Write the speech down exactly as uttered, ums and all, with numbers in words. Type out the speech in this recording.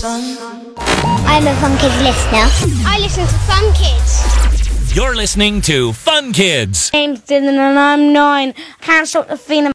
I'm a Fun Kids listener. I listen to Fun Kids. You're listening to Fun Kids. My name's Dylan and I'm nine. I can't stop the feeling